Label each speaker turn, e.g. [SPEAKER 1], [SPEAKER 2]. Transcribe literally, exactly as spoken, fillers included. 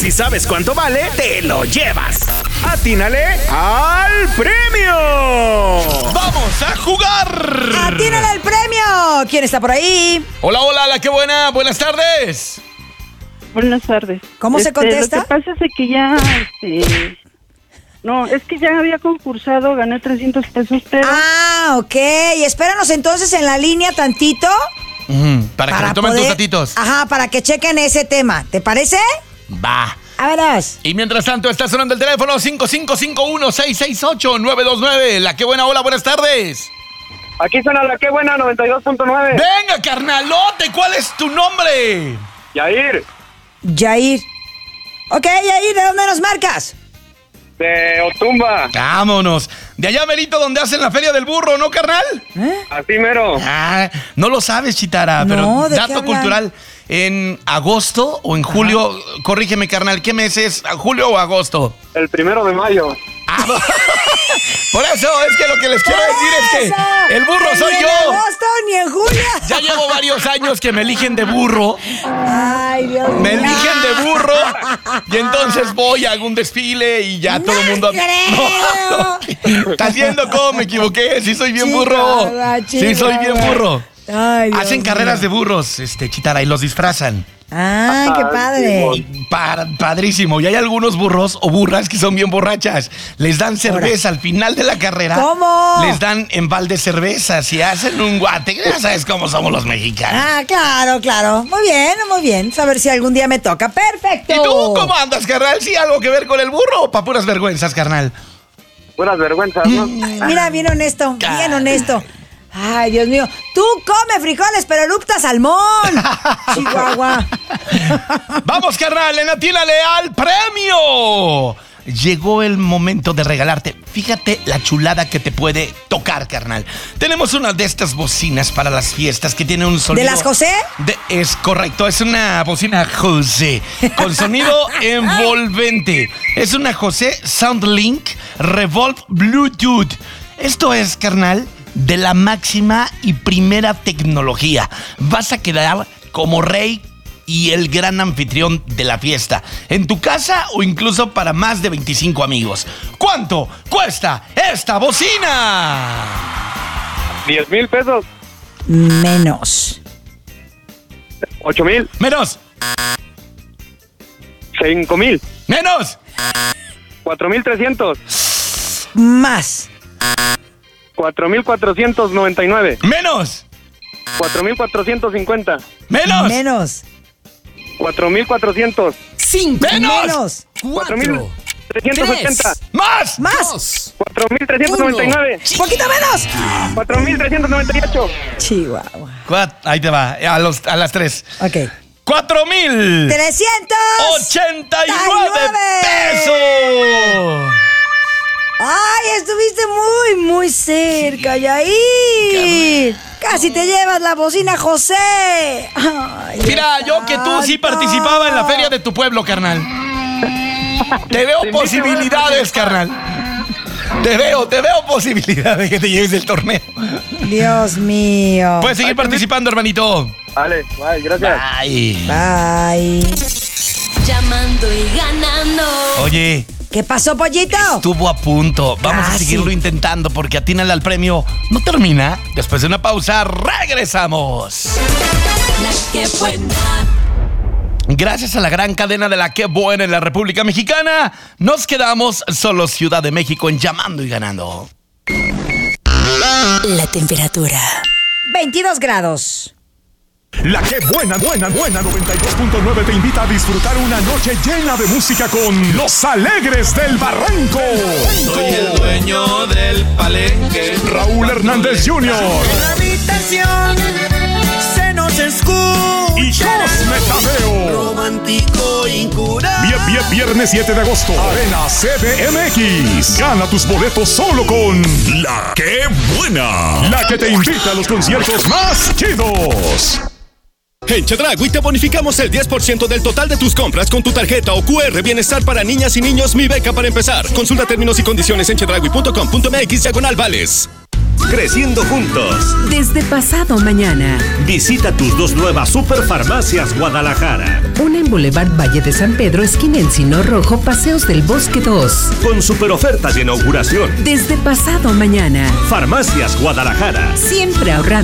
[SPEAKER 1] Si sabes cuánto vale, te lo llevas. ¡Atínale al premio!
[SPEAKER 2] ¡Vamos a jugar!
[SPEAKER 3] ¡Atínale al premio! ¿Quién está por ahí?
[SPEAKER 2] Hola, hola, la que buena. Buenas tardes.
[SPEAKER 4] Buenas tardes.
[SPEAKER 3] ¿Cómo se
[SPEAKER 4] Este,
[SPEAKER 3] contesta?
[SPEAKER 4] Lo que pasa es que ya... Este, no, es que ya había concursado, gané trescientos pesos, pero...
[SPEAKER 3] Ah, ok. Espéranos entonces en la línea tantito.
[SPEAKER 2] Mm, para, que me tomen tus datitos.
[SPEAKER 3] Ajá, para que chequen ese tema. ¿Te parece?
[SPEAKER 2] Va.
[SPEAKER 3] A verás.
[SPEAKER 2] Y mientras tanto está sonando el teléfono cinco cinco cinco uno seis seis ocho nueve dos nueve. La que buena, hola, buenas tardes.
[SPEAKER 5] Aquí suena la que buena, noventa y dos punto nueve.
[SPEAKER 2] Venga, carnalote, ¿cuál es tu nombre?
[SPEAKER 5] Yair.
[SPEAKER 3] Yair. Ok, Yair, ¿de dónde nos marcas?
[SPEAKER 5] De Otumba.
[SPEAKER 2] Vámonos. De allá, merito, donde hacen la feria del burro, ¿no, carnal?
[SPEAKER 3] ¿Eh?
[SPEAKER 5] Así mero.
[SPEAKER 2] Ah, no lo sabes, Chitara,
[SPEAKER 3] No,
[SPEAKER 2] pero
[SPEAKER 3] ¿de qué
[SPEAKER 2] dato
[SPEAKER 3] hablan?
[SPEAKER 2] cultural. En agosto o en julio, corrígeme, carnal, ¿qué mes es? ¿Julio o agosto?
[SPEAKER 5] El primero de mayo.
[SPEAKER 2] Ah, por eso, es que lo que les quiero decir es que el burro soy
[SPEAKER 3] Ni en
[SPEAKER 2] yo.
[SPEAKER 3] agosto ni en julio.
[SPEAKER 2] Ya llevo varios años que me eligen de burro.
[SPEAKER 3] Ay, Dios mío.
[SPEAKER 2] Me eligen de burro. Y entonces voy a algún desfile y ya todo el mundo.
[SPEAKER 3] creo.
[SPEAKER 2] No, no. Estás viendo cómo me equivoqué. Sí soy bien
[SPEAKER 3] Chica,
[SPEAKER 2] burro.
[SPEAKER 3] va, chica,
[SPEAKER 2] Sí soy bien
[SPEAKER 3] va.
[SPEAKER 2] burro.
[SPEAKER 3] Ay, Dios
[SPEAKER 2] Hacen
[SPEAKER 3] mío.
[SPEAKER 2] carreras de burros, este, Chitara, y los disfrazan.
[SPEAKER 3] Ah, qué padre.
[SPEAKER 2] Pa- padrísimo. Y hay algunos burros o burras que son bien borrachas. Les dan cerveza al final de la carrera.
[SPEAKER 3] ¿Cómo?
[SPEAKER 2] Les dan en balde cerveza. Si hacen un guate, ya sabes cómo somos los mexicanos.
[SPEAKER 3] Ah, claro, claro. Muy bien, muy bien. A ver si algún día me toca. Perfecto.
[SPEAKER 2] ¿Y tú cómo andas, carnal? ¿Sí algo que ver con el burro o pa' puras vergüenzas, carnal?
[SPEAKER 5] Puras vergüenzas, ¿no?
[SPEAKER 3] Mira, bien honesto, bien honesto. Ay, Dios mío. Tú come frijoles, pero erupta salmón. Chihuahua.
[SPEAKER 2] Vamos, carnal, en atínale al premio. Llegó el momento de regalarte. Fíjate la chulada que te puede tocar, carnal. Tenemos una de estas bocinas para las fiestas que tiene un sonido...
[SPEAKER 3] ¿De las José?
[SPEAKER 2] De- es correcto, es una bocina José con sonido envolvente. Es una José SoundLink Revolve Bluetooth. Esto es, carnal, de la máxima y primera tecnología. Vas a quedar como rey y el gran anfitrión de la fiesta, en tu casa o incluso para más de veinticinco amigos. ¿Cuánto cuesta esta bocina?
[SPEAKER 5] Diez mil pesos.
[SPEAKER 3] Menos.
[SPEAKER 5] Ocho mil.
[SPEAKER 2] Menos,
[SPEAKER 5] Cinco mil.
[SPEAKER 2] menos,
[SPEAKER 5] Cuatro mil trescientos.
[SPEAKER 3] Más.
[SPEAKER 5] Cuatro mil cuatrocientos noventa y nueve.
[SPEAKER 2] menos,
[SPEAKER 5] Cuatro mil cuatrocientos cincuenta.
[SPEAKER 2] menos,
[SPEAKER 3] Menos.
[SPEAKER 5] Cuatro mil cuatrocientos.
[SPEAKER 6] Cinco.
[SPEAKER 2] menos,
[SPEAKER 3] Menos.
[SPEAKER 5] Cuatro mil
[SPEAKER 6] Cuatro.
[SPEAKER 5] trescientos ochenta.
[SPEAKER 2] más,
[SPEAKER 3] Más.
[SPEAKER 6] Dos.
[SPEAKER 5] Cuatro mil trescientos noventa y nueve.
[SPEAKER 3] Poquito menos.
[SPEAKER 5] Cuatro mil trescientos noventa y ocho.
[SPEAKER 3] Chihuahua.
[SPEAKER 2] Cuat- ahí te va, a, los, a las tres.
[SPEAKER 3] Ok.
[SPEAKER 2] Cuatro mil
[SPEAKER 3] trescientos
[SPEAKER 2] ochenta y nueve pesos.
[SPEAKER 3] Ay, estuviste muy, muy cerca, Yair. Casi te llevas la bocina, José. Ay,
[SPEAKER 2] Mira,
[SPEAKER 3] Dios
[SPEAKER 2] yo que tú sí
[SPEAKER 3] santo.
[SPEAKER 2] participaba en la feria de tu pueblo, carnal. Te veo posibilidades, carnal. Te veo, te veo posibilidades de que te lleves el torneo.
[SPEAKER 3] Dios mío.
[SPEAKER 2] Puedes seguir participando, hermanito.
[SPEAKER 5] Vale, bye, gracias.
[SPEAKER 2] Ay.
[SPEAKER 3] Bye.
[SPEAKER 7] Llamando y ganando.
[SPEAKER 2] Oye,
[SPEAKER 3] ¿Qué pasó, pollito?
[SPEAKER 2] estuvo a punto. Vamos a
[SPEAKER 3] Casi.
[SPEAKER 2] seguirlo intentando porque atínale al premio. No termina. Después de una pausa, regresamos.
[SPEAKER 7] La que buena.
[SPEAKER 2] Gracias a la gran cadena de La Que Buena en la República Mexicana, nos quedamos solo Ciudad de México en Llamando y Ganando.
[SPEAKER 7] La temperatura.
[SPEAKER 3] veintidós grados.
[SPEAKER 8] La que buena, buena, buena noventa y dos punto nueve te invita a disfrutar una noche llena de música con Los Alegres del Barranco.
[SPEAKER 9] Soy el dueño del palenque.
[SPEAKER 8] Raúl Hernández junior
[SPEAKER 9] La habitación se nos escucha.
[SPEAKER 8] y Cosme Tadeo.
[SPEAKER 9] Romántico incurable.
[SPEAKER 8] Vie- vie- Viernes siete de agosto, Arena C D M X. Gana tus boletos solo con La Que Buena. La que te invita a los conciertos más chidos.
[SPEAKER 10] En Chedraui te bonificamos el diez por ciento del total de tus compras con tu tarjeta o Q R Bienestar para niñas y niños Mi Beca para empezar. Consulta términos y condiciones en chedraui punto com punto m x diagonal vales.
[SPEAKER 6] creciendo juntos.
[SPEAKER 11] Desde pasado mañana.
[SPEAKER 6] Visita tus dos nuevas Superfarmacias Guadalajara.
[SPEAKER 11] Una en Boulevard Valle de San Pedro, esquina Encino Rojo, Paseos del Bosque dos.
[SPEAKER 6] Con super ofertas de inauguración.
[SPEAKER 11] Desde pasado mañana.
[SPEAKER 6] Farmacias Guadalajara.
[SPEAKER 11] Siempre ahorrando.